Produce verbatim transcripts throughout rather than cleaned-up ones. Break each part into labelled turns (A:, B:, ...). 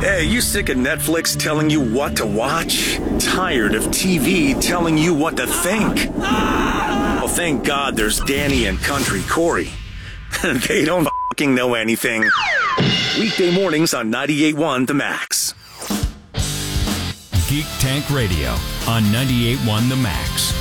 A: Hey, you sick of Netflix telling you what to watch? Tired of T V telling you what to think? Well, thank God there's Danny and Country Corey. They don't fucking know anything. Weekday mornings on ninety-eight point one The Max.
B: Geek Tank Radio on ninety-eight point one The Max.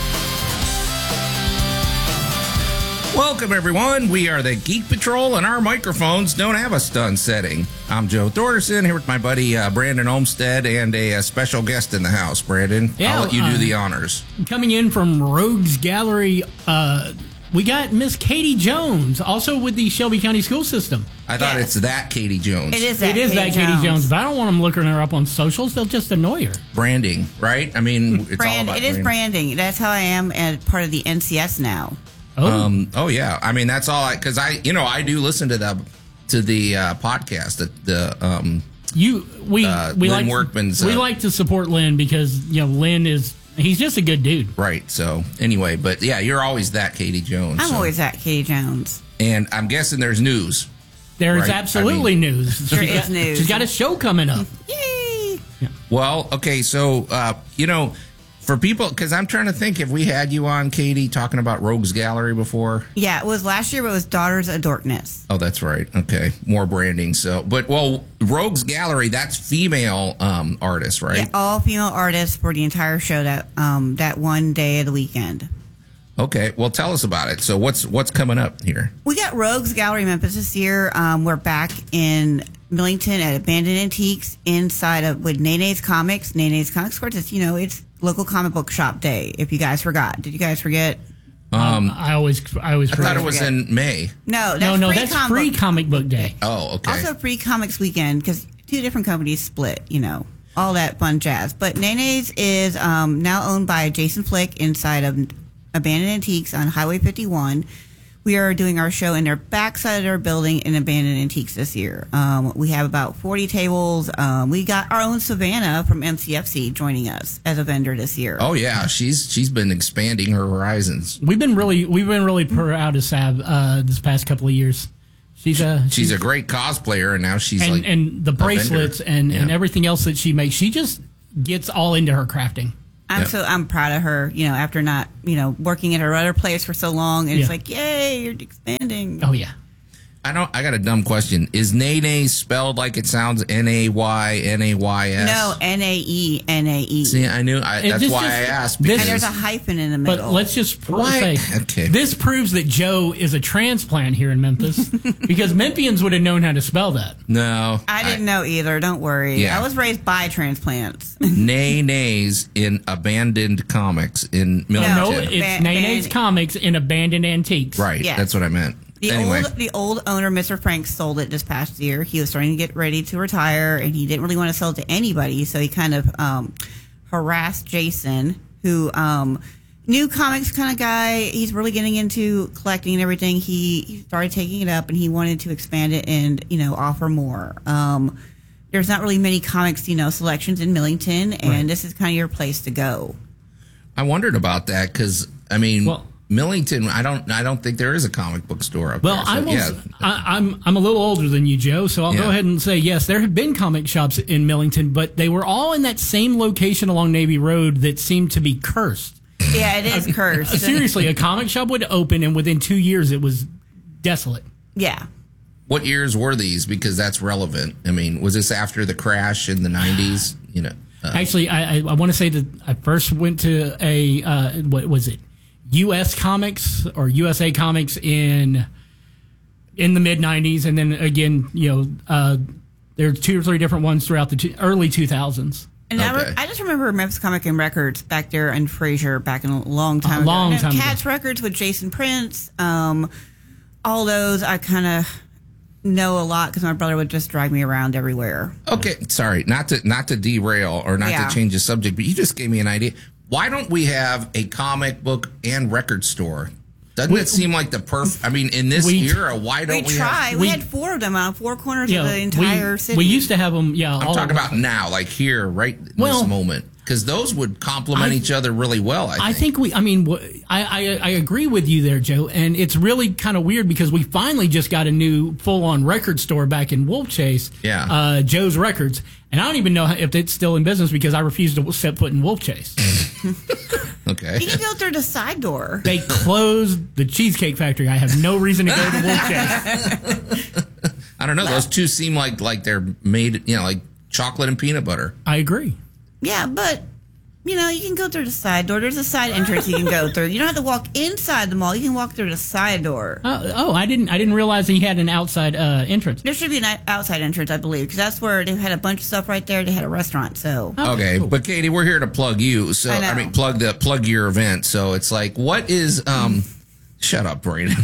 C: Welcome, everyone. We are the Geek Patrol, and our microphones don't have a stun setting. I'm Joe Thorderson, here with my buddy uh, Brandon Olmstead and a, a special guest in the house. Brandon,
D: yeah,
C: I'll let you do
D: uh,
C: the honors.
D: Coming in from Rogues Gallery, uh, we got Miss Katie Jones, also with the Shelby County School System.
C: I thought
E: Yes.
C: it's that Katie Jones.
E: It is that
D: It is
E: Katie
D: that Katie
E: Jones.
D: Jones, but I don't want them looking her up on socials. They'll just annoy her.
C: Branding, right? I mean, it's
E: Brand,
C: all about
E: it is branding. That's how I am at part of the N C S now.
D: Oh,
C: Um, oh yeah, I mean that's all. I Because I, you know, I do listen to the to the uh, podcast. The, the um,
D: you we
C: uh,
D: we
C: Lynn
D: like
C: Workman's,
D: we
C: uh,
D: like to support Lynn because you know Lynn is he's just a good dude.
C: right. So anyway, but yeah, you're always that Katie Jones.
E: I'm
C: so.
E: always that Katie Jones.
C: and I'm guessing there's news.
D: There's
C: Right,
D: absolutely
C: I
D: news.
E: There
D: She's
E: is
D: got,
E: news.
D: She's got a show coming up.
E: Yay!
C: Well, okay, so uh, you know, for people, because I'm trying to think if we had you on, Katie, talking about Rogues Gallery before.
E: Yeah, it was last year, but it was Daughters of Darkness.
C: Oh, that's right. Okay, more branding. So, but well, Rogues Gallery, that's female um, artists, right?
E: Yeah, all female artists for the entire show that um that one day of the weekend.
C: Okay, well, tell us about it. So, what's what's coming up here?
E: We got Rogues Gallery Memphis this year. Um, we're back in Millington at Abandoned Antiques inside of with Nene's Comics. Nene's Comics, of course, it's, you know, it's local comic book shop day. If you guys forgot, did you guys forget?
C: Um,
D: I always I always
C: I thought it
D: forget.
C: was in May.
E: No, that's
D: no no
E: free
D: that's
E: comic
D: free
E: book.
D: comic book day.
C: Oh, okay.
E: Also free comics weekend because two different companies split, you know, all that fun jazz. But Nene's is um, now owned by Jason Flick inside of Abandoned Antiques on Highway fifty-one. We are doing our show in their backside of their building in Abandoned Antiques this year. Um, we have about forty tables. Um, we got our own Savannah from M C F C joining us as a vendor this year.
C: Oh yeah, she's she's been expanding her horizons.
D: We've been really we've been really proud of Sab uh, this past couple of years. She's a
C: She's a great cosplayer, and now she's
D: and,
C: like
D: and the
C: a
D: bracelets
C: vendor.
D: and, and
C: Yeah.
D: everything else that she makes. She just gets all into her crafting.
E: I'm
C: Yeah.
E: so I'm proud of her, you know, after not, you know, working at her other place for so long. And it's
D: Yeah.
E: like, yay, you're expanding.
D: Oh yeah.
C: I don't. I got a dumb question. Is Nene spelled like it sounds? N a y n a y s.
E: No, N A E N A E.
C: See, I knew. I,
D: It
C: that's
D: just-
C: why
D: just-
C: I asked.
D: this-
E: And
C: Because
E: there's a hyphen in the middle.
D: But let's just
C: Why?
D: say
C: Okay.
D: this proves that Joe is a transplant here in Memphis because Memphians would have known how to spell that.
C: no,
E: I didn't know either. Don't worry.
C: Yeah.
E: I was raised by transplants.
C: Nene's in abandoned comics in Millington.
D: No,
E: No,
D: it's
E: Ban-
D: Nene's
E: Ban-
D: Comics in Abandoned Antiques.
C: right.
E: Yeah.
C: That's what I meant.
E: The
C: anyway,
E: old the old owner, Mister Frank, sold it this past year. He was starting to get ready to retire, and he didn't really want to sell it to anybody. So he kind of um, harassed Jason, who um, new comics kind of guy. He's really getting into collecting and everything. He, he started taking it up, and he wanted to expand it and you know offer more. Um, there's not really many comics, you know, selections in Millington, and
D: Right.
E: this is kind of your place to go.
C: I wondered about that because I mean,
D: Well-
C: Millington. I don't. I don't think there is a comic book store up
D: Well,
C: there.
D: I
C: so,
D: will.
C: yeah.
D: I, I'm I'm a little older than you, Joe, so I'll
C: Yeah.
D: go ahead and say yes. There have been comic shops in Millington, but they were all in that same location along Navy Road that seemed to be cursed.
E: Yeah, it is cursed.
D: Seriously, a comic shop would open, and within two years, it was desolate.
E: Yeah.
C: What years were these? Because that's relevant. I mean, was this after the crash in the nineties? You know. Uh,
D: Actually, I, I, I want to say that I first went to a uh, what was it, U S Comics or U S A Comics in in the mid nineties, and then again, you know, uh, there are two or three different ones throughout the two, early two thousands.
E: And I,
C: Okay.
E: re- I just remember Memphis Comic and Records back there in Fraser back in a long time
D: A long
E: ago.
D: time ago.
E: Cats Records with Jason Prince. Um, all those I kind of know a lot because my brother would just drag me around everywhere.
C: Okay, sorry, not to not to derail or not
E: Yeah.
C: to change the subject, but you just gave me an idea. Why don't we have a comic book and record store? Doesn't it seem like the perf? I mean, in this
D: We-
C: era, why don't
E: We
C: we,
E: tried.
C: have?
E: We,
D: we-
E: had four of them on four corners
D: Yeah,
E: of the entire
D: we,
E: city.
D: we used to have them. Yeah,
C: I'm
D: all
C: talking
D: over.
C: about now, like here, right in
D: Well,
C: this moment. because those would complement
D: I-
C: each other really well. I think.
D: I think we, I mean, wh- I, I, I agree with you there, Joe. And it's really kind of weird because we finally just got a new full on record store back in Wolf Chase.
C: Yeah.
D: Uh, Joe's Records. And I don't even know if it's still in business because I refuse to step foot in Wolf Chase.
C: Okay.
E: You can go through the side door.
D: They closed the Cheesecake Factory. I have no reason to go to Wolf Chase.
C: I don't know. Those two seem like like they're made, you know, like chocolate and peanut butter.
D: I agree.
E: Yeah, but you know, you can go through the side door. There's a side entrance you can go through. You don't have to walk inside the mall. You can walk through the side door.
D: Uh, oh, I didn't. I didn't realize he had an outside uh, entrance.
E: There should be an outside entrance, I believe, because that's where they had a bunch of stuff right there. They had a restaurant, so.
D: Oh,
C: Okay,
D: cool.
C: but Katie, we're here to plug you. So
E: I
C: I,
E: know.
C: mean, plug the plug your event. So it's like, what is um? Shut up, Brandon.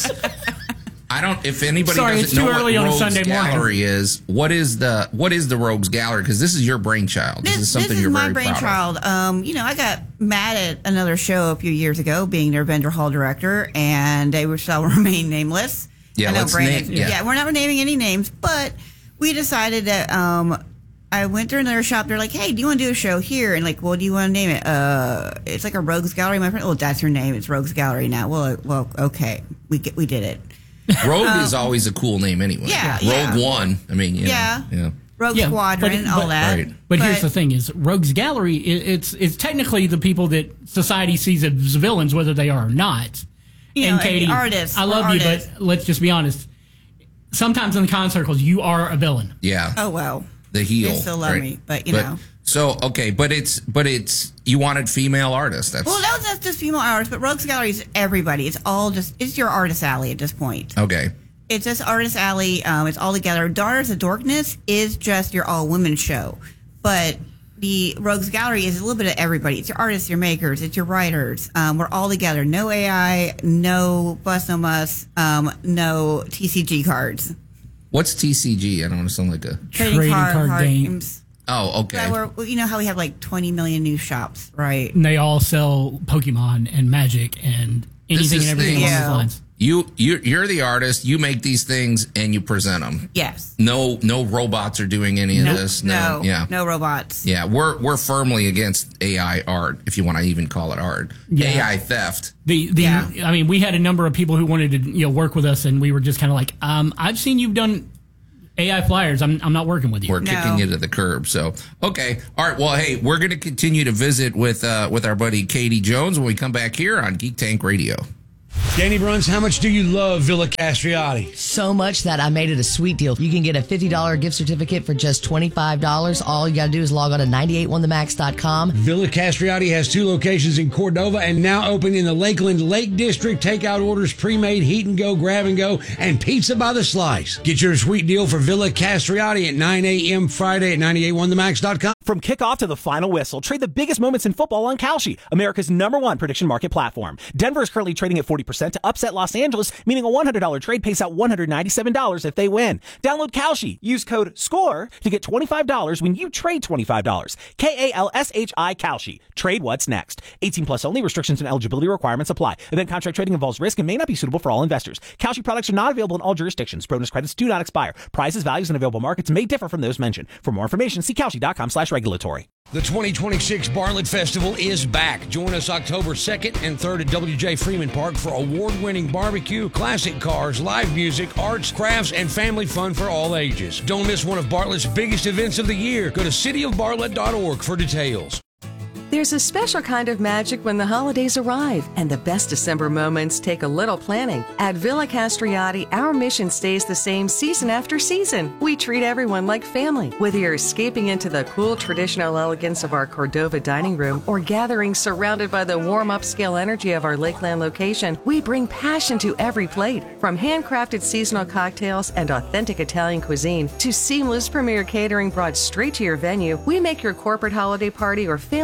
C: I don't. If anybody
D: Sorry,
C: doesn't
D: it's too
C: know
D: early
C: what
D: on a
C: Rogues
D: Sunday morning.
C: Gallery is, what is the what is the Rogues Gallery? Because this is your brainchild. This,
E: This,
C: is something
E: this is
C: you're
E: my
C: very proud of.
E: brainchild. Um, you know, I got mad at another show a few years ago, being their vendor hall director, and they shall remain nameless.
C: Yeah,
E: I know
C: let's
E: Brandon.
C: name- yeah.
E: yeah, we're not naming any names, but we decided that um, I went through another shop. They're like, "Hey, do you want to do a show here?" And like, "Well, do you want to name it?" Uh, it's like a Rogues Gallery. My friend, well, that's your name. It's Rogues Gallery now. Well, well, okay, we get, we did it.
C: Rogue is always a cool name anyway.
E: Yeah,
C: Rogue
E: yeah.
C: One. I mean, you know,
E: Yeah.
C: yeah.
E: Rogue
D: Yeah,
E: Squadron,
D: but-
E: all
D: but-
E: that.
C: Right.
D: But, here's the thing: is Rogues Gallery? It, it's it's technically the people that society sees as villains, whether they are or not.
E: You
D: and
E: know, and
D: Katie,
E: the artists
D: I
E: or
D: love you,
E: artists.
D: but let's just be honest. Sometimes in the con circles, you are a villain.
C: Yeah.
E: Oh well.
C: The heel.
E: They still love
C: right?
E: me, but, you know.
C: So okay, but it's but it's you wanted female artists. That's
E: Well, that was that's just female artists, but Rogues Gallery is everybody. It's all just it's your artist alley at this point.
C: okay.
E: It's just artist alley. Um, it's all together. Daughters of Dorkness is just your all women show, but the Rogues Gallery is a little bit of everybody. It's your artists, your makers, it's your writers. Um, we're all together. No A I, no bus, no muss, um, no T C G cards.
C: What's T C G? I don't want to sound like a.
E: Trading,
D: Trading
E: card,
D: card
E: card
D: game.
E: games.
C: Oh, okay.
E: Yeah, we're, you know how we have like twenty million new shops, right?
D: And they all sell Pokemon and Magic and anything
C: is
D: and everything
C: the-
D: along
E: Yeah.
D: those lines.
C: You you you're the artist. You make these things and you present them.
E: Yes.
C: No no robots are doing any of
D: Nope.
C: this.
E: No.
C: Yeah.
E: No robots.
C: Yeah, we're we're firmly against A I art, if you want to even call it art.
D: Yeah.
C: A I theft.
D: The the
E: Yeah.
D: I mean, we had a number of people who wanted to you know work with us, and we were just kind of like, um, I've seen you've done A I flyers. I'm I'm not working with you.
C: We're
E: No.
C: kicking you to the curb. So okay, all right. Well, hey, we're going to continue to visit with uh, with our buddy Katie Jones when we come back here on Geek Tank Radio.
F: Danny Bruns, how much do you love Villa Castriati?
G: So much that I made it a sweet deal. You can get a fifty dollars gift certificate for just twenty-five dollars. All you got to do is log on to nine eight one the max dot com.
F: Villa Castriati has two locations in Cordova and now open in the Lakeland Lake District. Takeout orders, pre-made, heat and go, grab and go, and pizza by the slice. Get your sweet deal for Villa Castriati at nine a.m. Friday at nine eight one the max dot com.
H: From kickoff to the final whistle, trade the biggest moments in football on Kalshi, America's number one prediction market platform. Denver is currently trading at forty percent to upset Los Angeles, meaning a one hundred dollars trade pays out one hundred ninety-seven dollars if they win. Download Kalshi. Use code SCORE to get twenty-five dollars when you trade twenty-five dollars. K A L S H I Kalshi. Trade what's next. eighteen plus only. Restrictions and eligibility requirements apply. Event contract trading involves risk and may not be suitable for all investors. Kalshi products are not available in all jurisdictions. Bonus credits do not expire. Prizes, values, and available markets may differ from those mentioned. For more information, see Kalshi dot com slash regulatory.
F: The twenty twenty-six Bartlett Festival is back. Join us October second and third at W J Freeman Park for award-winning barbecue, classic cars, live music, arts, crafts, and family fun for all ages. Don't miss one of Bartlett's biggest events of the year. Go to city of bartlett dot org for details.
I: There's a special kind of magic when the holidays arrive, and the best December moments take a little planning. At Villa Castriati, our mission stays the same season after season. We treat everyone like family. Whether you're escaping into the cool traditional elegance of our Cordova dining room or gathering surrounded by the warm upscale energy of our Lakeland location, we bring passion to every plate. From handcrafted seasonal cocktails and authentic Italian cuisine to seamless premier catering brought straight to your venue, we make your corporate holiday party or family celebration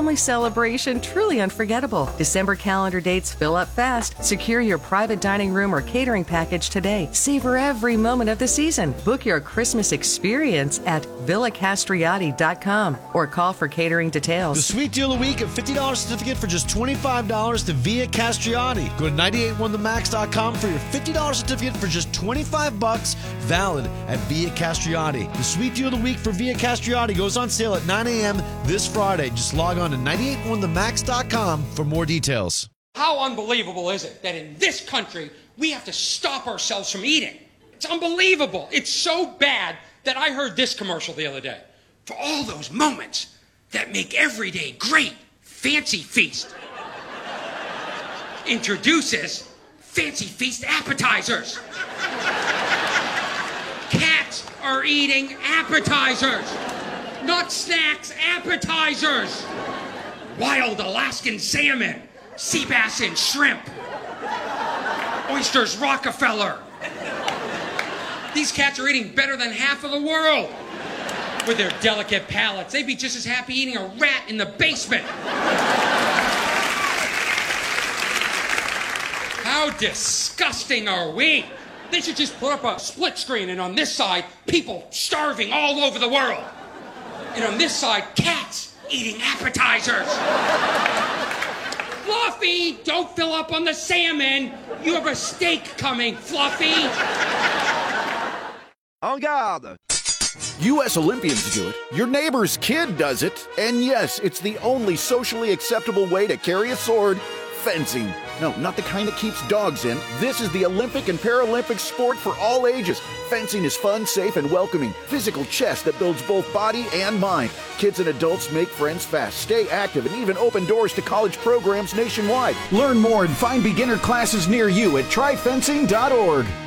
I: celebration truly unforgettable. December calendar dates fill up fast. Secure your private dining room or catering package today. Savor every moment of the season. Book your Christmas experience at villa castriati dot com or call for catering details.
J: The sweet deal of the week, a fifty dollars certificate for just twenty-five dollars to Via Castriati. Go to nine eight one the max dot com for your fifty dollars certificate for just twenty-five bucks, valid at Via Castriati. The sweet deal of the week for Via Castriati goes on sale at nine a.m. this Friday. Just log on to nine eight one the max dot com for more details.
K: How unbelievable is it that in this country we have to stop ourselves from eating? It's unbelievable. It's so bad that I heard this commercial the other day. For all those moments that make every day great, Fancy Feast introduces Fancy Feast appetizers. Cats are eating appetizers. Not snacks, appetizers. Wild Alaskan salmon, sea bass and shrimp. Oysters Rockefeller. These cats are eating better than half of the world. With their delicate palates, they'd be just as happy eating a rat in the basement. How disgusting are we? They should just put up a split screen, and on this side, people starving all over the world. And on this side, cats eating appetizers. Fluffy, don't fill up on the salmon. You have a steak coming, Fluffy.
L: En garde! U S Olympians do it, your neighbor's kid does it, and yes, it's the only socially acceptable way to carry a sword, fencing. No, not the kind that keeps dogs in. This is the Olympic and Paralympic sport for all ages. Fencing is fun, safe, and welcoming. Physical chess that builds both body and mind. Kids and adults make friends fast, stay active, and even open doors to college programs nationwide. Learn more and find beginner classes near you at try fencing dot org.